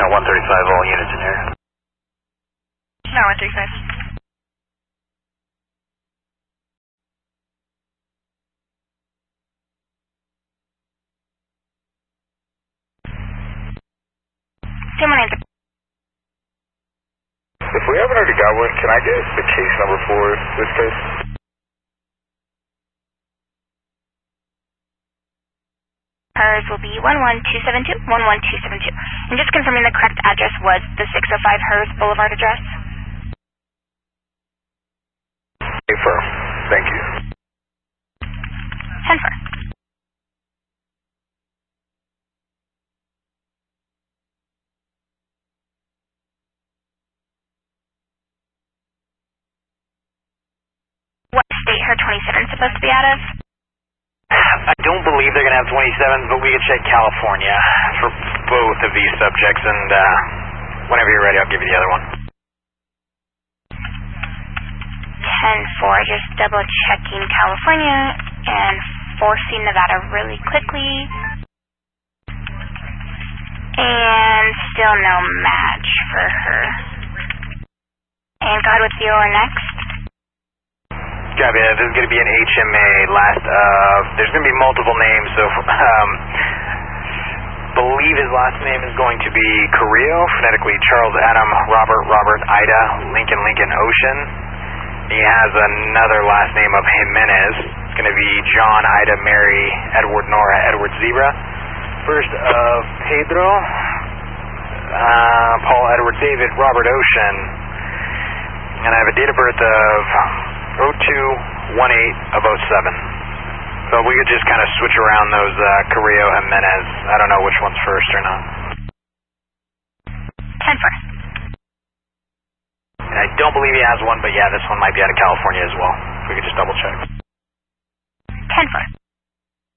135, all units in here. No, 135. If we haven't already got one, can I get the case number for this case? Hers will be 11272, 11272. And just confirming the correct address was the 605 Hers Boulevard address. Confirm. Thank you. 10-4. What state her 27 supposed to be out of? I don't believe they're going to have 27s, but we can check California for both of these subjects, and whenever you're ready, I'll give you the other one. 10-4, just double checking California and forcing Nevada really quickly. And still no match for her. And go ahead with the OR next. Copy, this is going to be an HMA last there's going to be multiple names, so believe his last name is going to be Carrillo, phonetically Charles Adam Robert Ida Lincoln Ocean. He has another last name of Jimenez. It's going to be John Ida Mary Edward Nora Edward Zebra. First of Pedro Paul Edward David Robert Ocean. And I have a date of birth of 0218 of 07. So we could just kind of switch around those Carrillo Jimenez. I don't know which one's first or not. 10-4. I don't believe he has one, but yeah, this one might be out of California as well. If we could just